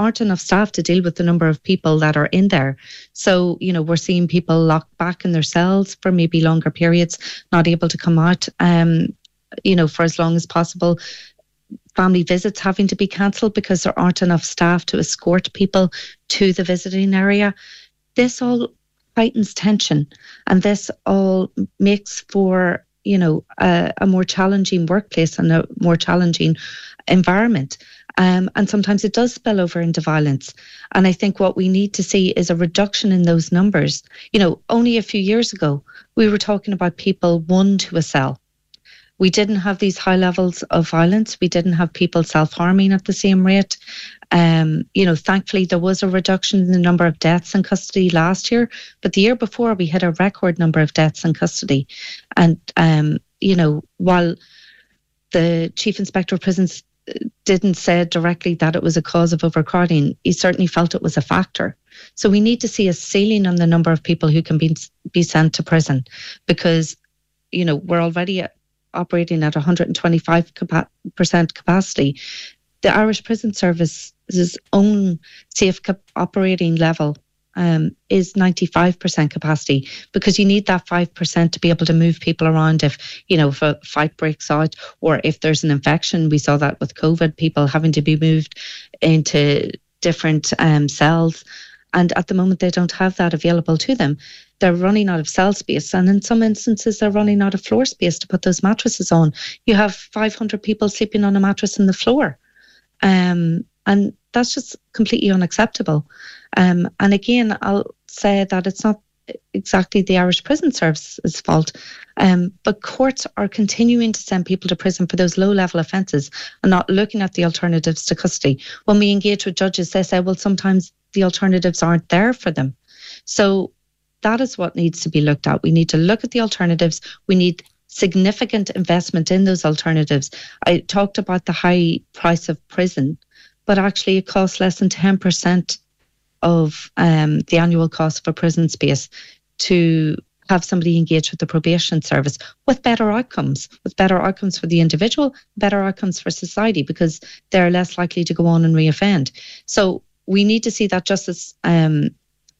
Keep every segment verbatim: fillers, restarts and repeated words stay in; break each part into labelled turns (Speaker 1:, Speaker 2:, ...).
Speaker 1: aren't enough staff to deal with the number of people that are in there. So, you know, we're seeing people locked back in their cells for maybe longer periods, not able to come out, um, you know, for as long as possible. Family visits having to be cancelled because there aren't enough staff to escort people to the visiting area. This all heightens tension, and this all makes for, you know, a, a more challenging workplace and a more challenging environment. Um, and sometimes it does spill over into violence. And I think what we need to see is a reduction in those numbers. You know, only a few years ago, we were talking about people one to a cell. We didn't have these high levels of violence. We didn't have people self-harming at the same rate. Um, you know, thankfully, there was a reduction in the number of deaths in custody last year. But the year before, we had a record number of deaths in custody. And, um, you know, while the Chief Inspector of Prisons didn't say directly that it was a cause of overcrowding, he certainly felt it was a factor. So we need to see a ceiling on the number of people who can be, be sent to prison, because, you know, we're already at operating at one hundred twenty-five percent capacity. The Irish Prison Service's own safe cap- operating level um, is ninety-five percent capacity, because you need that five percent to be able to move people around if, you know, if a fight breaks out or if there's an infection. We saw that with COVID, people having to be moved into different um, cells. And at the moment, they don't have that available to them. They're running out of cell space, and in some instances, they're running out of floor space to put those mattresses on. You have five hundred people sleeping on a mattress on the floor. Um, and that's just completely unacceptable. Um, and again, I'll say that it's not exactly the Irish Prison Service's fault, um, but courts are continuing to send people to prison for those low-level offences and not looking at the alternatives to custody. When we engage with judges, they say, well, sometimes the alternatives aren't there for them. So that is what needs to be looked at. We need to look at the alternatives. We need significant investment in those alternatives. I talked about the high price of prison, but actually it costs less than ten percent of um, the annual cost of a prison space to have somebody engage with the probation service with better outcomes, with better outcomes for the individual, better outcomes for society, because they're less likely to go on and reoffend. So we need to see that justice um,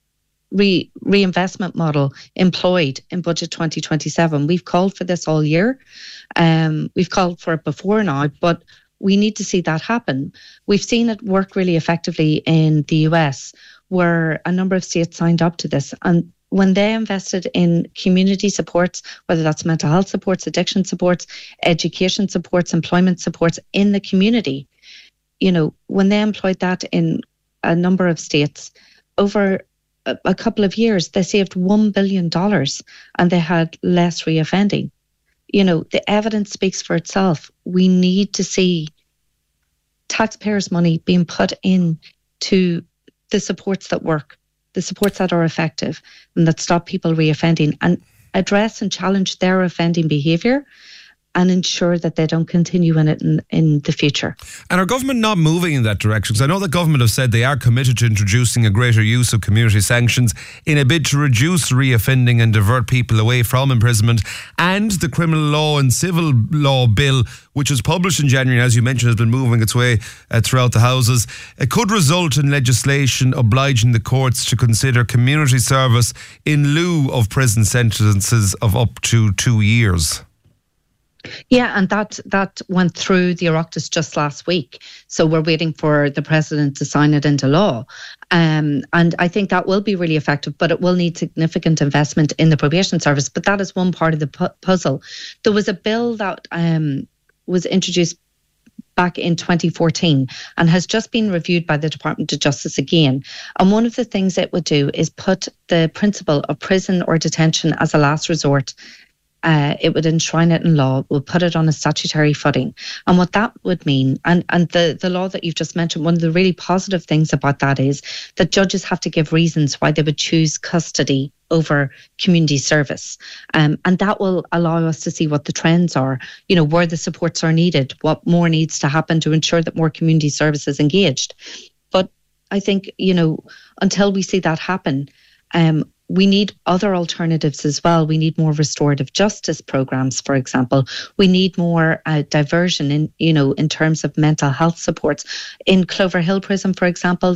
Speaker 1: re- reinvestment model employed in Budget twenty twenty-seven. We've called for this all year. Um, we've called for it before now, but we need to see that happen. We've seen it work really effectively in the U S, where a number of states signed up to this. And when they invested in community supports, whether that's mental health supports, addiction supports, education supports, employment supports in the community, you know, when they employed that in a number of states, over a, a couple of years, they saved one billion dollars and they had less reoffending. You know, the evidence speaks for itself. We need to see taxpayers' money being put in to the supports that work, the supports that are effective and that stop people reoffending, and address and challenge their offending behaviour and ensure that they don't continue in it in, in the future.
Speaker 2: And are government not moving in that direction? Because I know the government have said they are committed to introducing a greater use of community sanctions in a bid to reduce reoffending and divert people away from imprisonment. And the criminal law and civil law bill, which was published in January, as you mentioned, has been moving its way uh, throughout the houses. It could result in legislation obliging the courts to consider community service in lieu of prison sentences of up to two years.
Speaker 1: Yeah, and that that went through the Oireachtas just last week. So we're waiting for the President to sign it into law. Um, and I think that will be really effective, but it will need significant investment in the probation service. But that is one part of the pu- puzzle. There was a bill that um, was introduced back in twenty fourteen and has just been reviewed by the Department of Justice again. And one of the things it would do is put the principle of prison or detention as a last resort. Uh, it would enshrine it in law, would put it on a statutory footing. And what that would mean, and, and the, the law that you've just mentioned, one of the really positive things about that is that judges have to give reasons why they would choose custody over community service. Um, and that will allow us to see what the trends are, you know, where the supports are needed, what more needs to happen to ensure that more community service is engaged. But I think, you know, until we see that happen, um, we need other alternatives as well. We need more restorative justice programs, for example. We need more uh, diversion in, you know, in terms of mental health supports. In Clover Hill Prison, for example,